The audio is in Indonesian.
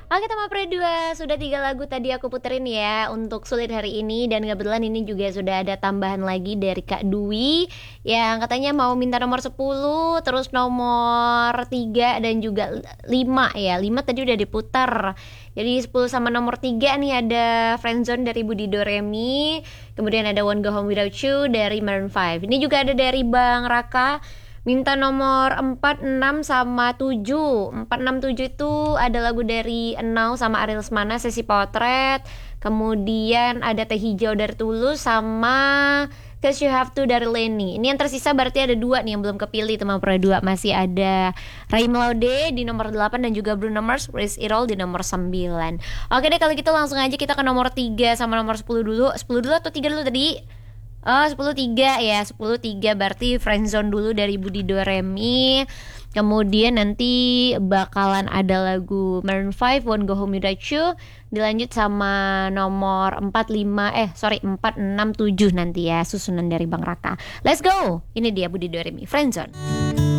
Oke Tama Pro 2, sudah 3 lagu tadi aku puterin ya untuk sulit hari ini. Dan kebetulan ini juga sudah ada tambahan lagi dari Kak Dwi yang katanya mau minta nomor 10, terus nomor 3 dan juga 5 ya. 5 tadi udah diputar. Jadi 10 sama nomor 3 nih ada Friendzone dari Budi Doremi. Kemudian ada Won't Go Home Without You dari Maroon 5. Ini juga ada dari Bang Raka, minta nomor 4, 6 sama 7. 4, 6, 7 itu ada lagu dari Enau sama Ariel Semana, Sesi Potret. Kemudian ada Teh Hijau dari Tulus sama Cause You Have To dari Leni. Ini yang tersisa berarti ada 2 nih yang belum kepilih teman Pro 2. Masih ada Ray Melode di nomor 8 dan juga Bruno Mars, Riz Irol di nomor 9. Oke deh, kalau gitu langsung aja kita ke nomor 3 sama nomor 10 dulu. 10 dulu atau 3 dulu tadi? Oh, 10-3 ya. 10-3 berarti Friendzone dulu dari Budi Doremi. Kemudian nanti bakalan ada lagu Maroon 5, Won't Go Home Without You. Dilanjut sama nomor 4, 6, 7 nanti ya, susunan dari Bang Raka. Let's go. Ini dia Budi Doremi, Friendzone.